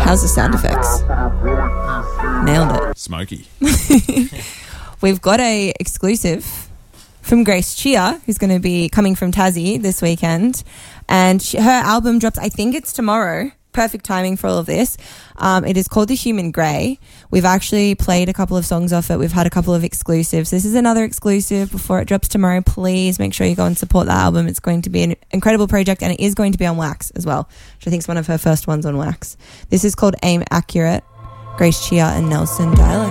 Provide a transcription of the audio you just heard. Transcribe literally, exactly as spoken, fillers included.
How's the sound effects? Nailed it. Smoky. We've got a exclusive from Grace Chia, who's going to be coming from Tassie this weekend. And she, her album drops, I think it's tomorrow. Perfect timing for all of this. Um, it is called The Human Grey. We've actually played a couple of songs off it. We've had a couple of exclusives. This is another exclusive before it drops tomorrow. Please make sure you go and support the album. It's going to be an incredible project, and it is going to be on Wax as well, which I think is one of her first ones on Wax. This is called Aim Accurate. Grace Chia and Nelson Diallo.